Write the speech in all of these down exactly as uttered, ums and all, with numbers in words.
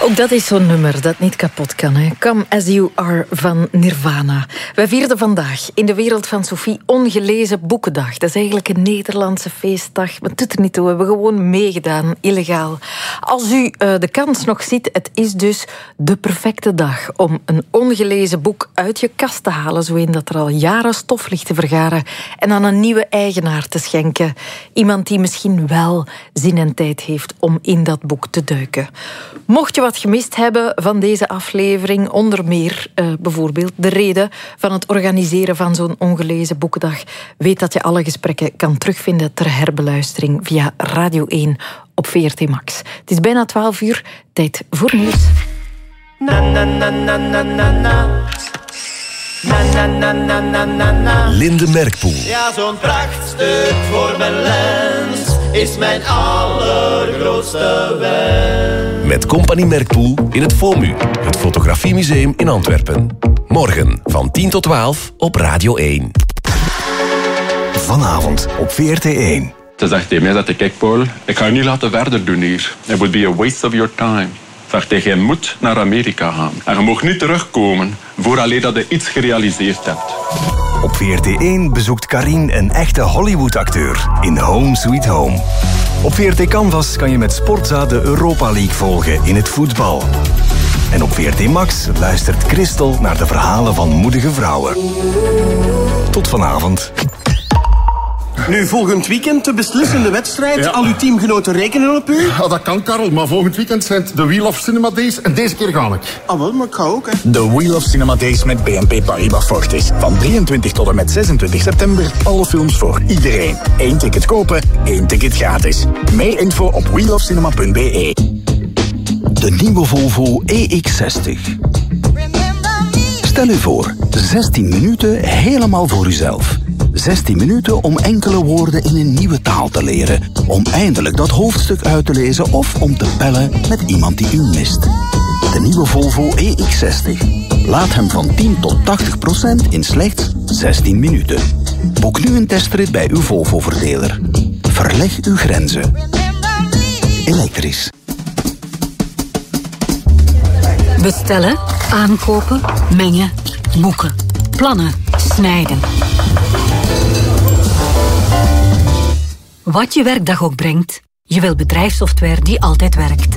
Ook dat is zo'n nummer dat niet kapot kan. Hè? Come As You Are van Nirvana. Wij vierden vandaag in de wereld van Sophie Ongelezen Boekendag. Dat is eigenlijk een Nederlandse feestdag. Maar het doet er niet toe, we hebben gewoon meegedaan, illegaal. Als u uh, de kans nog ziet, het is dus de perfecte dag om een ongelezen boek uit je kast te halen, zo in dat er al jaren stof ligt te vergaren, en aan een nieuwe eigenaar te schenken. Iemand die misschien wel zin en tijd heeft om in dat boek te duiken. Mocht je wat gemist hebben van deze aflevering, onder meer uh, bijvoorbeeld de reden van het organiseren van zo'n ongelezen boekendag, weet dat je alle gesprekken kan terugvinden ter herbeluistering via Radio één op V R T Max. Het is bijna twaalf uur, tijd voor nieuws. Na na na na na na na. Na na na na na na na. Linde Merkpoel. Ja, zo'n prachtstuk voor mijn lens is mijn allergrootste wens. Met Compagnie Merkpoel in het FOMU, het Fotografiemuseum in Antwerpen. Morgen van tien tot twaalf op Radio één. Vanavond op V R T één. Ze zegt tegen mij, dat kijk Paul, ik ga je niet laten verder doen hier. It would be a waste of your time. Zegt hij, je moet naar Amerika gaan. En je mag niet terugkomen vooraleer dat je iets gerealiseerd hebt. Op V R T één bezoekt Karin een echte Hollywood-acteur in Home Sweet Home. Op V R T Canvas kan je met Sportza de Europa League volgen in het voetbal. En op V R T Max luistert Christel naar de verhalen van moedige vrouwen. Tot vanavond. Nu, volgend weekend de beslissende wedstrijd. Ja. Al uw teamgenoten rekenen op u? Ja, dat kan, Karel. Maar volgend weekend zijn het de Wheel of Cinema Days. En deze keer ga ik. Ah, wel, maar ik ga ook, hè. De Wheel of Cinema Days met B N P Paribas Fortis. Van drieëntwintig tot en met zesentwintig september. Alle films voor iedereen. Eén ticket kopen, één ticket gratis. Meer info op wheel of cinema punt b e. De nieuwe Volvo E X zestig. Stel u voor, zestien minuten helemaal voor uzelf. zestien minuten om enkele woorden in een nieuwe taal te leren. Om eindelijk dat hoofdstuk uit te lezen of om te bellen met iemand die u mist. De nieuwe Volvo E X zestig. Laat hem van tien tot tachtig procent in slechts zestien minuten. Boek nu een testrit bij uw Volvo-verdeler. Verleg uw grenzen. Elektrisch. Bestellen, aankopen, mengen, boeken, plannen, snijden. Wat je werkdag ook brengt, je wil bedrijfssoftware die altijd werkt.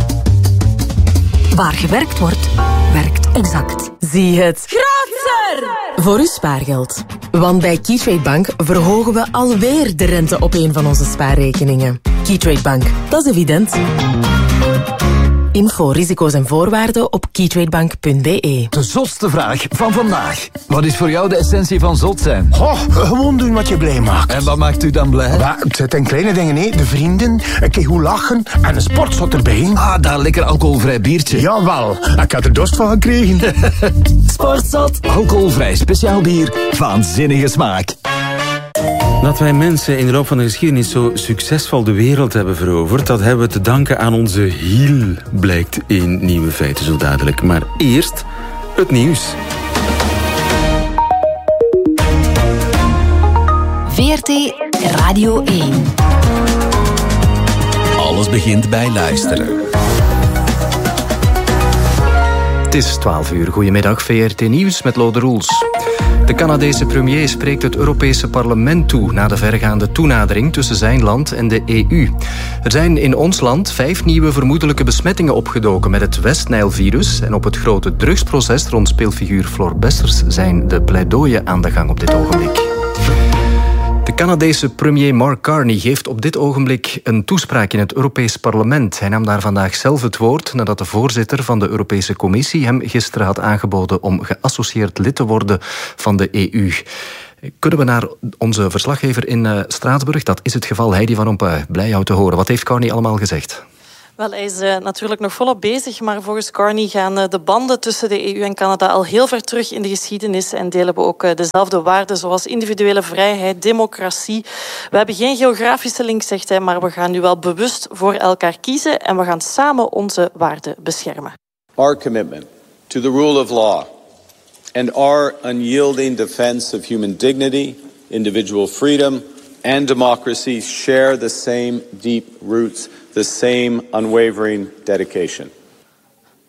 Waar gewerkt wordt, werkt Exact. Zie het grootser voor uw spaargeld. Want bij Keytrade Bank verhogen we alweer de rente op een van onze spaarrekeningen. Keytrade Bank, dat is evident. Info, risico's en voorwaarden op keytradebank punt b e. De zotste vraag van vandaag. Wat is voor jou de essentie van zot zijn? Oh, gewoon doen wat je blij maakt. En wat maakt u dan blij? Ja, het zijn kleine dingen, hè. De vrienden, een keer goed lachen en een sportzot erbij. Ah, daar lekker alcoholvrij biertje. Jawel, ik had er dorst van gekregen. Sportzot, alcoholvrij speciaal bier, waanzinnige smaak. Dat wij mensen in de loop van de geschiedenis zo succesvol de wereld hebben veroverd, dat hebben we te danken aan onze hiel, blijkt in Nieuwe Feiten zo dadelijk. Maar eerst het nieuws. V R T Radio één. Alles begint bij luisteren. Het is twaalf uur. Goedemiddag, V R T Nieuws met Lode Roels. De Canadese premier spreekt het Europese parlement toe na de vergaande toenadering tussen zijn land en de E U. Er zijn in ons land vijf nieuwe vermoedelijke besmettingen opgedoken met het West-Nijl-virus en op het grote drugsproces rond speelfiguur Floor Bessers zijn de pleidooien aan de gang op dit ogenblik. De Canadese premier Mark Carney geeft op dit ogenblik een toespraak in het Europees Parlement. Hij nam daar vandaag zelf het woord nadat de voorzitter van de Europese Commissie hem gisteren had aangeboden om geassocieerd lid te worden van de E U. Kunnen we naar onze verslaggever in Straatsburg? Dat is het geval. Heidi van Rompuy, blij jou te horen. Wat heeft Carney allemaal gezegd? Wel, hij is uh, natuurlijk nog volop bezig, maar volgens Carney gaan uh, de banden tussen de E U en Canada al heel ver terug in de geschiedenis en delen we ook uh, dezelfde waarden zoals individuele vrijheid, democratie. We hebben geen geografische link, zegt hij, maar we gaan nu wel bewust voor elkaar kiezen en we gaan samen onze waarden beschermen. Our commitment to the rule of law and our unyielding defense of human dignity, individual freedom and democracy share the same deep roots, the same unwavering dedication.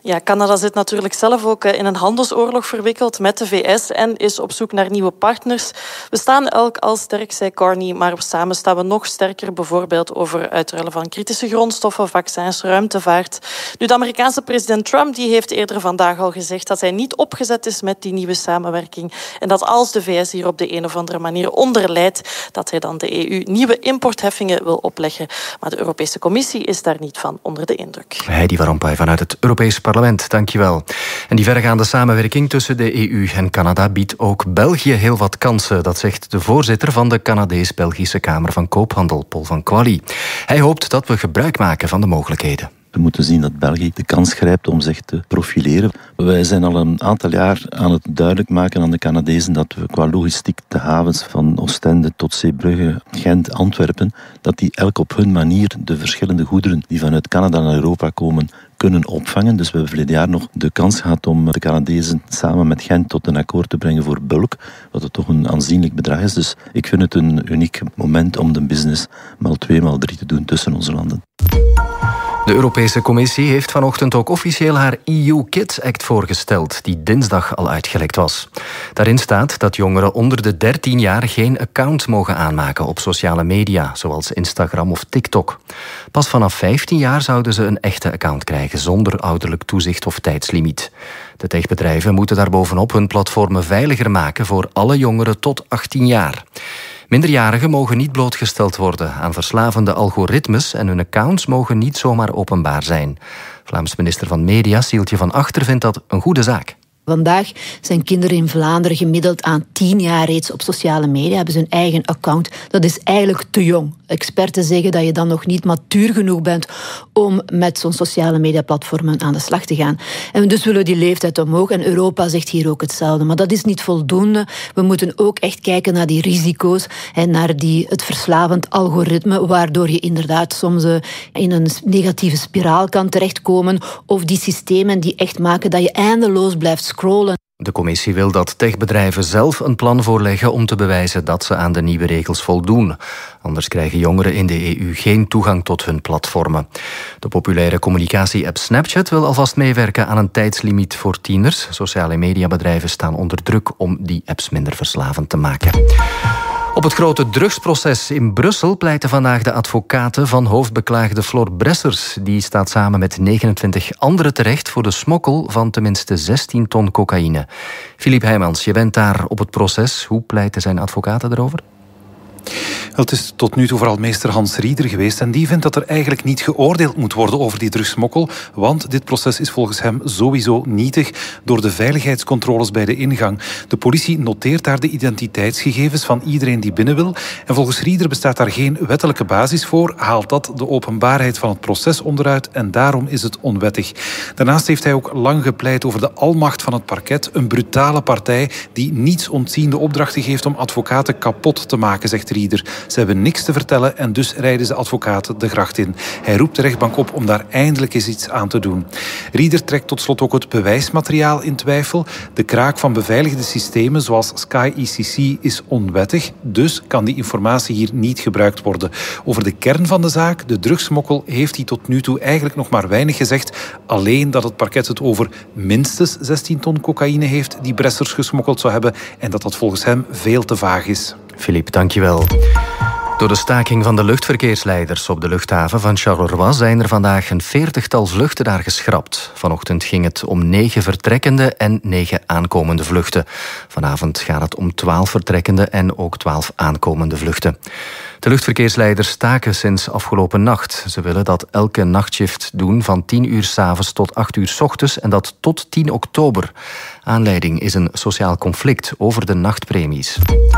Ja, Canada zit natuurlijk zelf ook in een handelsoorlog verwikkeld met de V S en is op zoek naar nieuwe partners. We staan elk al sterk, zei Carney, maar samen staan we nog sterker, bijvoorbeeld over uitruilen van kritische grondstoffen, vaccins, ruimtevaart. Nu, de Amerikaanse president Trump die heeft eerder vandaag al gezegd dat hij niet opgezet is met die nieuwe samenwerking en dat als de V S hier op de een of andere manier onder leidt, dat hij dan de E U nieuwe importheffingen wil opleggen. Maar de Europese Commissie is daar niet van onder de indruk. Heidi Van Rompuy vanuit het Europees Parlement, dankjewel. En die verregaande samenwerking tussen de E U en Canada biedt ook België heel wat kansen. Dat zegt de voorzitter van de Canadees-Belgische Kamer van Koophandel, Paul van Qually. Hij hoopt dat we gebruik maken van de mogelijkheden. We moeten zien dat België de kans grijpt om zich te profileren. Wij zijn al een aantal jaar aan het duidelijk maken aan de Canadezen dat we qua logistiek de havens van Oostende tot Zeebrugge, Gent, Antwerpen, dat die elk op hun manier de verschillende goederen die vanuit Canada naar Europa komen kunnen opvangen. Dus we hebben verleden jaar nog de kans gehad om de Canadezen samen met Gent tot een akkoord te brengen voor bulk, wat het toch een aanzienlijk bedrag is. Dus ik vind het een uniek moment om de business maal twee, maal drie te doen tussen onze landen. De Europese Commissie heeft vanochtend ook officieel haar E U Kids Act voorgesteld, die dinsdag al uitgelekt was. Daarin staat dat jongeren onder de dertien jaar geen account mogen aanmaken op sociale media, zoals Instagram of TikTok. Pas vanaf vijftien jaar zouden ze een echte account krijgen, zonder ouderlijk toezicht of tijdslimiet. De techbedrijven moeten daarbovenop hun platformen veiliger maken voor alle jongeren tot achttien jaar. Minderjarigen mogen niet blootgesteld worden aan verslavende algoritmes en hun accounts mogen niet zomaar openbaar zijn. Vlaams minister van Media, Sieltje van Achter, vindt dat een goede zaak. Vandaag zijn kinderen in Vlaanderen gemiddeld aan tien jaar reeds op sociale media, hebben ze hun eigen account. Dat is eigenlijk te jong. Experten zeggen dat je dan nog niet matuur genoeg bent om met zo'n sociale mediaplatformen aan de slag te gaan. En dus willen we die leeftijd omhoog. En Europa zegt hier ook hetzelfde. Maar dat is niet voldoende. We moeten ook echt kijken naar die risico's en naar die, het verslavend algoritme, waardoor je inderdaad soms in een negatieve spiraal kan terechtkomen. Of die systemen die echt maken dat je eindeloos blijft scrollen. De commissie wil dat techbedrijven zelf een plan voorleggen om te bewijzen dat ze aan de nieuwe regels voldoen. Anders krijgen jongeren in de E U geen toegang tot hun platformen. De populaire communicatie-app Snapchat wil alvast meewerken aan een tijdslimiet voor tieners. Sociale mediabedrijven staan onder druk om die apps minder verslavend te maken. Op het grote drugsproces in Brussel pleiten vandaag de advocaten van hoofdbeklaagde Floor Bressers. Die staat samen met negenentwintig anderen terecht voor de smokkel van tenminste zestien ton cocaïne. Philippe Heijmans, je bent daar op het proces. Hoe pleiten zijn advocaten erover? Het is tot nu toe vooral meester Hans Rieder geweest en die vindt dat er eigenlijk niet geoordeeld moet worden over die drugsmokkel, want dit proces is volgens hem sowieso nietig door de veiligheidscontroles bij de ingang. De politie noteert daar de identiteitsgegevens van iedereen die binnen wil en volgens Rieder bestaat daar geen wettelijke basis voor, haalt dat de openbaarheid van het proces onderuit en daarom is het onwettig. Daarnaast heeft hij ook lang gepleit over de almacht van het parket, een brutale partij die niets ontziende opdrachten geeft om advocaten kapot te maken, zegt Rieder. Ze hebben niks te vertellen en dus rijden ze advocaten de gracht in. Hij roept de rechtbank op om daar eindelijk eens iets aan te doen. Rieder trekt tot slot ook het bewijsmateriaal in twijfel. De kraak van beveiligde systemen zoals Sky E C C is onwettig, dus kan die informatie hier niet gebruikt worden. Over de kern van de zaak, de drugsmokkel, heeft hij tot nu toe eigenlijk nog maar weinig gezegd. Alleen dat het parket het over minstens zestien ton cocaïne heeft die Bressers gesmokkeld zou hebben en dat dat volgens hem veel te vaag is. Philippe, dankjewel. Door de staking van de luchtverkeersleiders op de luchthaven van Charleroi zijn er vandaag een veertigtal vluchten daar geschrapt. Vanochtend ging het om negen vertrekkende en negen aankomende vluchten. Vanavond gaat het om twaalf vertrekkende en ook twaalf aankomende vluchten. De luchtverkeersleiders staken sinds afgelopen nacht. Ze willen dat elke nachtshift doen van tien uur 's avonds tot acht uur 's ochtends en dat tot tien oktober. Aanleiding is een sociaal conflict over de nachtpremies.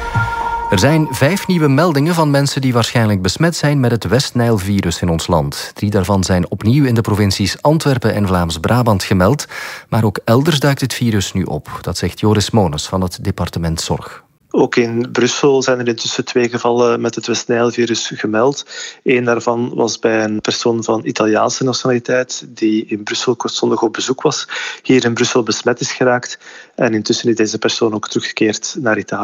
Er zijn vijf nieuwe meldingen van mensen die waarschijnlijk besmet zijn met het West-Nijl-virus in ons land. Drie daarvan zijn opnieuw in de provincies Antwerpen en Vlaams-Brabant gemeld. Maar ook elders duikt het virus nu op. Dat zegt Joris Mones van het departement Zorg. Ook in Brussel zijn er intussen twee gevallen met het West-Nijl-virus gemeld. Eén daarvan was bij een persoon van Italiaanse nationaliteit die in Brussel kortstondig op bezoek was. Hier in Brussel besmet is geraakt. En intussen is deze persoon ook teruggekeerd naar Italië.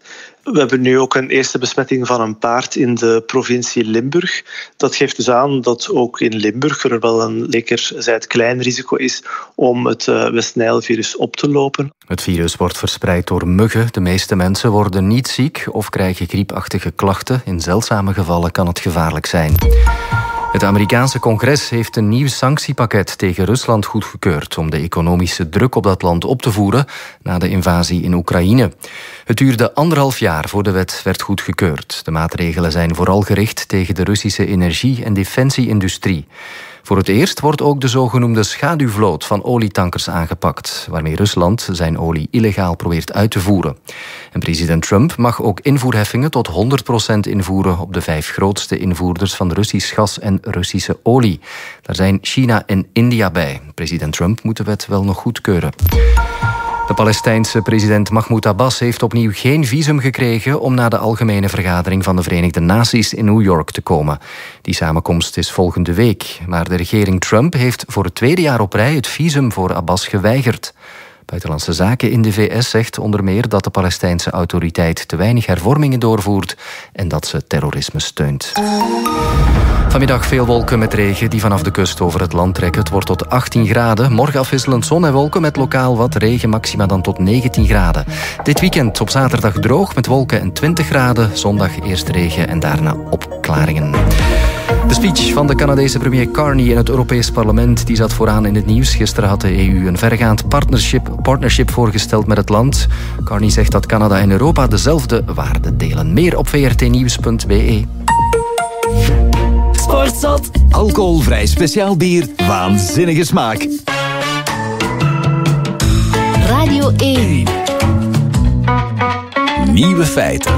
We hebben nu ook een eerste besmetting van een paard in de provincie Limburg. Dat geeft dus aan dat ook in Limburg er wel een lekker zij het klein risico is om het uh, West-Nijl-virus op te lopen. Het virus wordt verspreid door muggen. De meeste mensen worden niet ziek of krijgen griepachtige klachten. In zeldzame gevallen kan het gevaarlijk zijn. Het Amerikaanse congres heeft een nieuw sanctiepakket tegen Rusland goedgekeurd om de economische druk op dat land op te voeren na de invasie in Oekraïne. Het duurde anderhalf jaar voor de wet werd goedgekeurd. De maatregelen zijn vooral gericht tegen de Russische energie- en defensieindustrie. Voor het eerst wordt ook de zogenoemde schaduwvloot van olietankers aangepakt, waarmee Rusland zijn olie illegaal probeert uit te voeren. En president Trump mag ook invoerheffingen tot honderd procent invoeren op de vijf grootste invoerders van Russisch gas en Russische olie. Daar zijn China en India bij. President Trump moet de wet wel nog goedkeuren. De Palestijnse president Mahmoud Abbas heeft opnieuw geen visum gekregen om naar de algemene vergadering van de Verenigde Naties in New York te komen. Die samenkomst is volgende week. Maar de regering Trump heeft voor het tweede jaar op rij het visum voor Abbas geweigerd. Buitenlandse Zaken in de V S zegt onder meer dat de Palestijnse autoriteit te weinig hervormingen doorvoert en dat ze terrorisme steunt. Vanmiddag veel wolken met regen die vanaf de kust over het land trekken. Het wordt tot achttien graden. Morgen afwisselend zon en wolken met lokaal wat regen, maxima dan tot negentien graden. Dit weekend op zaterdag droog met wolken en twintig graden. Zondag eerst regen en daarna opklaringen. De speech van de Canadese premier Carney in het Europees Parlement die zat vooraan in het nieuws. Gisteren had de E U een verregaand partnership, partnership voorgesteld met het land. Carney zegt dat Canada en Europa dezelfde waarden delen. Meer op v r t nieuws punt b e. Sportzot. Alcoholvrij speciaal bier. Waanzinnige smaak. Radio één. Nieuwe feiten.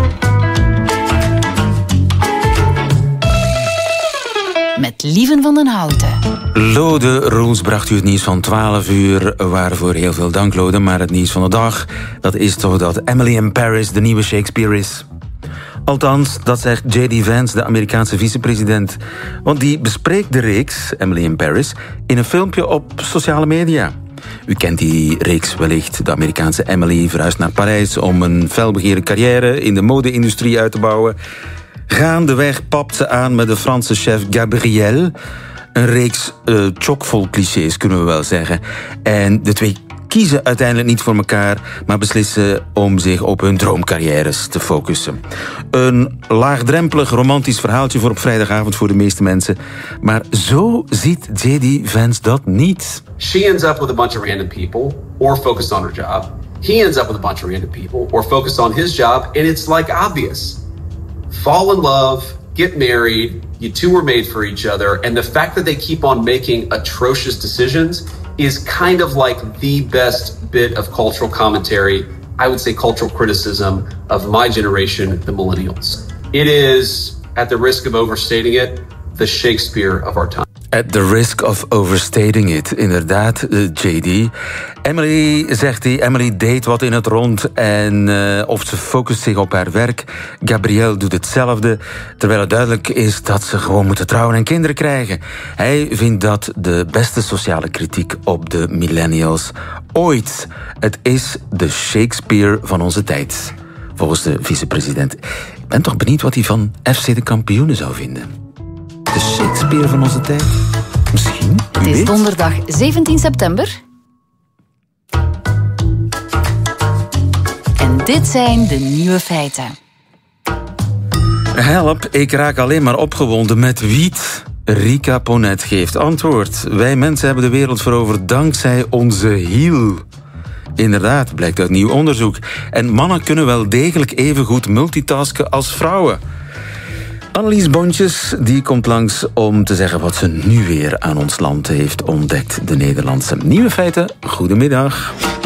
Met Lieven van den Houten. Lode Roels bracht u het nieuws van twaalf uur, waarvoor heel veel dank, Lode. Maar het nieuws van de dag, dat is toch dat Emily in Paris de nieuwe Shakespeare is. Althans, dat zegt J D Vance, de Amerikaanse vicepresident. Want die bespreekt de reeks, Emily in Paris, in een filmpje op sociale media. U kent die reeks wellicht. De Amerikaanse Emily verhuist naar Parijs om een felbegeerde carrière in de mode-industrie uit te bouwen. Gaandeweg papt ze aan met de Franse chef Gabriel. Een reeks uh, chockvol clichés, kunnen we wel zeggen. En de twee kiezen uiteindelijk niet voor elkaar, maar beslissen om zich op hun droomcarrières te focussen. Een laagdrempelig romantisch verhaaltje voor op vrijdagavond voor de meeste mensen. Maar zo ziet J D Vance dat niet. She ends up with a bunch of random people, or focused on her job. He ends up with a bunch of random people, or focused on his job, and it's like obvious. Fall in love, get married, you two were made for each other, and the fact that they keep on making atrocious decisions is kind of like the best bit of cultural commentary, I would say cultural criticism of my generation, the millennials. It is, at the risk of overstating it, the Shakespeare of our time. At the risk of overstating it, inderdaad, J D. Emily, zegt hij, Emily deed wat in het rond en uh, of ze focust zich op haar werk. Gabriel doet hetzelfde, terwijl het duidelijk is dat ze gewoon moeten trouwen en kinderen krijgen. Hij vindt dat de beste sociale kritiek op de millennials ooit. Het is de Shakespeare van onze tijd, volgens de vicepresident. Ik ben toch benieuwd wat hij van F C de Kampioenen zou vinden. De Shakespeare van onze tijd? Misschien? Het is donderdag zeventien september. En dit zijn de nieuwe feiten. Help, ik raak alleen maar opgewonden met wiet. Rika Ponet geeft antwoord. Wij mensen hebben de wereld veroverd dankzij onze hiel. Inderdaad, blijkt uit nieuw onderzoek. En mannen kunnen wel degelijk even goed multitasken als vrouwen. Annelies Bontjes die komt langs om te zeggen wat ze nu weer aan ons land heeft ontdekt. De Nederlandse nieuwe feiten. Goedemiddag.